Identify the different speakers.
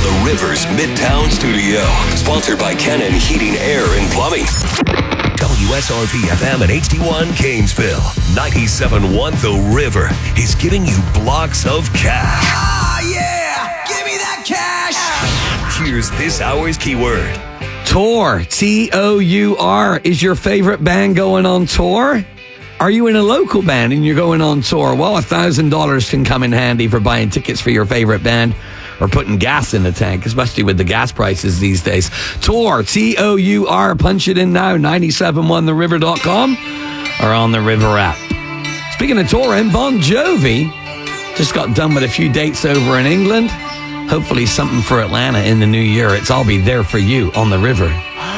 Speaker 1: the River's Midtown studio. Sponsored by Cannon Heating, Air, and Plumbing. WSRP FM and HD1 Gainesville. 97.1 The River is giving you blocks of cash.
Speaker 2: Ah, yeah! Give me that cash!
Speaker 1: Here's this hour's keyword.
Speaker 3: Tour. T-O-U-R. Is your favorite band going on tour? Are you in a local band and you're going on tour? Well, $1,000 can come in handy for buying tickets for your favorite band or putting gas in the tank, especially with the gas prices these days. Tour, T-O-U-R. Punch it in now, 971theriver.com or on the River app. Speaking of touring, Bon Jovi just got done with a few dates over in England. Hopefully something for Atlanta in the new year. It's I'll Be There For You on the River.